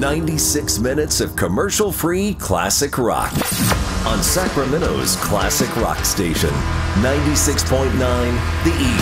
96 minutes of commercial-free classic rock on Sacramento's classic rock station, 96.9 The E.